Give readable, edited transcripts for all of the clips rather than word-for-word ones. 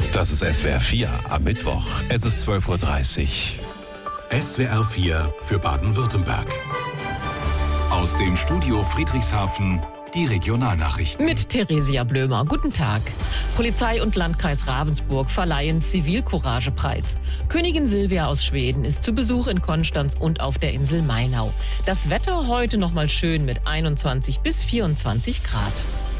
Das ist SWR 4 am Mittwoch. Es ist 12:30 Uhr. SWR 4 für Baden-Württemberg. Aus dem Studio Friedrichshafen die Regionalnachrichten. Mit Theresia Blömer. Guten Tag. Polizei und Landkreis Ravensburg verleihen Zivilcouragepreis. Königin Silvia aus Schweden ist zu Besuch in Konstanz und auf der Insel Mainau. Das Wetter heute noch mal schön mit 21 bis 24 Grad.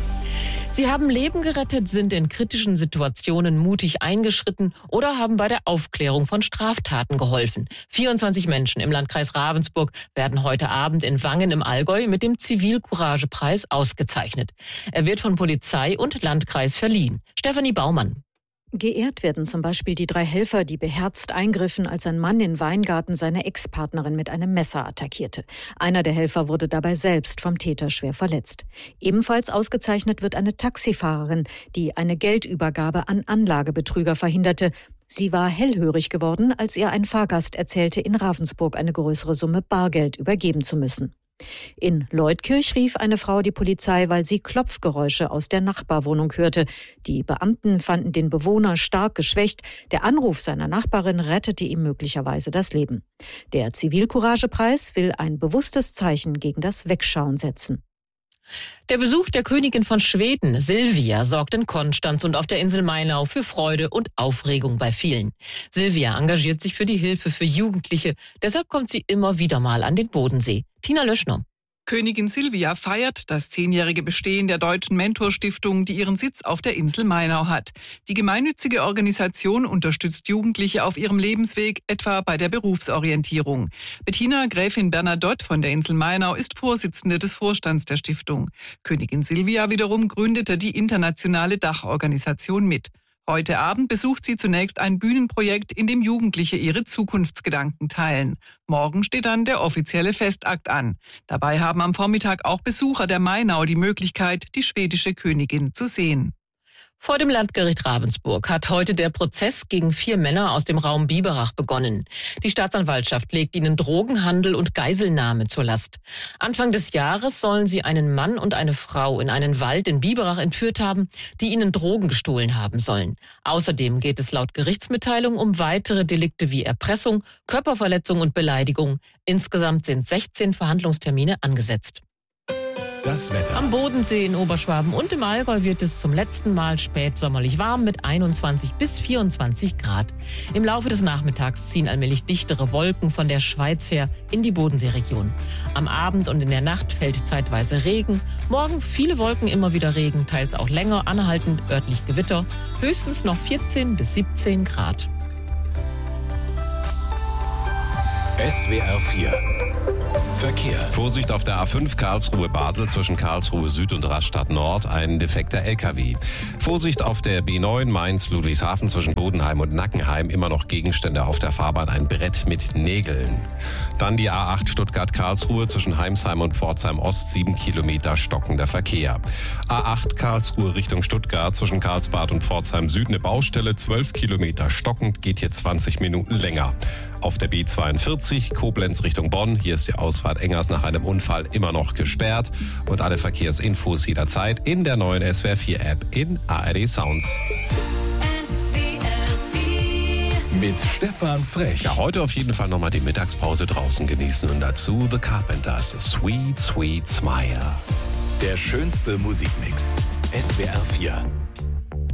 Sie haben Leben gerettet, sind in kritischen Situationen mutig eingeschritten oder haben bei der Aufklärung von Straftaten geholfen. 24 Menschen im Landkreis Ravensburg werden heute Abend in Wangen im Allgäu mit dem Zivilcouragepreis ausgezeichnet. Er wird von Polizei und Landkreis verliehen. Stefanie Baumann. Geehrt werden zum Beispiel die 3 Helfer, die beherzt eingriffen, als ein Mann in Weingarten seine Ex-Partnerin mit einem Messer attackierte. Einer der Helfer wurde dabei selbst vom Täter schwer verletzt. Ebenfalls ausgezeichnet wird eine Taxifahrerin, die eine Geldübergabe an Anlagebetrüger verhinderte. Sie war hellhörig geworden, als ihr ein Fahrgast erzählte, in Ravensburg eine größere Summe Bargeld übergeben zu müssen. In Leutkirch rief eine Frau die Polizei, weil sie Klopfgeräusche aus der Nachbarwohnung hörte. Die Beamten fanden den Bewohner stark geschwächt. Der Anruf seiner Nachbarin rettete ihm möglicherweise das Leben. Der Zivilcouragepreis will ein bewusstes Zeichen gegen das Wegschauen setzen. Der Besuch der Königin von Schweden, Silvia, sorgt in Konstanz und auf der Insel Mainau für Freude und Aufregung bei vielen. Silvia engagiert sich für die Hilfe für Jugendliche. Deshalb kommt sie immer wieder mal an den Bodensee. Tina Löschner. Königin Silvia feiert das 10-jährige Bestehen der Deutschen Mentorstiftung, die ihren Sitz auf der Insel Mainau hat. Die gemeinnützige Organisation unterstützt Jugendliche auf ihrem Lebensweg, etwa bei der Berufsorientierung. Bettina Gräfin Bernadotte von der Insel Mainau ist Vorsitzende des Vorstands der Stiftung. Königin Silvia wiederum gründete die internationale Dachorganisation mit. Heute Abend besucht sie zunächst ein Bühnenprojekt, in dem Jugendliche ihre Zukunftsgedanken teilen. Morgen steht dann der offizielle Festakt an. Dabei haben am Vormittag auch Besucher der Mainau die Möglichkeit, die schwedische Königin zu sehen. Vor dem Landgericht Ravensburg hat heute der Prozess gegen 4 Männer aus dem Raum Biberach begonnen. Die Staatsanwaltschaft legt ihnen Drogenhandel und Geiselnahme zur Last. Anfang des Jahres sollen sie einen Mann und eine Frau in einen Wald in Biberach entführt haben, die ihnen Drogen gestohlen haben sollen. Außerdem geht es laut Gerichtsmitteilung um weitere Delikte wie Erpressung, Körperverletzung und Beleidigung. Insgesamt sind 16 Verhandlungstermine angesetzt. Das Wetter. Am Bodensee in Oberschwaben und im Allgäu wird es zum letzten Mal spätsommerlich warm mit 21 bis 24 Grad. Im Laufe des Nachmittags ziehen allmählich dichtere Wolken von der Schweiz her in die Bodenseeregion. Am Abend und in der Nacht fällt zeitweise Regen. Morgen viele Wolken, immer wieder Regen, teils auch länger, anhaltend örtlich Gewitter. Höchstens noch 14 bis 17 Grad. SWR 4 Verkehr. Vorsicht auf der A5 Karlsruhe-Basel zwischen Karlsruhe Süd und Rastatt Nord, ein defekter LKW. Vorsicht auf der B9 Mainz-Ludwigshafen zwischen Bodenheim und Nackenheim, immer noch Gegenstände auf der Fahrbahn, ein Brett mit Nägeln. Dann die A8 Stuttgart-Karlsruhe zwischen Heimsheim und Pforzheim Ost, 7 Kilometer stockender Verkehr. A8 Karlsruhe Richtung Stuttgart zwischen Karlsbad und Pforzheim Süd eine Baustelle, 12 Kilometer stockend, geht hier 20 Minuten länger. Auf der B42 Koblenz Richtung Bonn, hier ist die Ausfahrt Engers nach einem Unfall immer noch gesperrt. Und alle Verkehrsinfos jederzeit in der neuen SWR 4 App in ARD Sounds. Mit Stefan Frech. Ja, heute auf jeden Fall nochmal die Mittagspause draußen genießen und dazu The Carpenters, Sweet, Sweet Smile. Der schönste Musikmix. SWR 4.